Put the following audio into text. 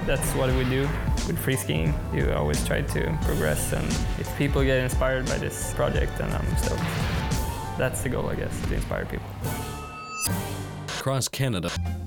That's what we do with free skiing. You always try to progress, and if people get inspired by this project, then I'm stoked. That's the goal, I guess, to inspire people. Across Canada,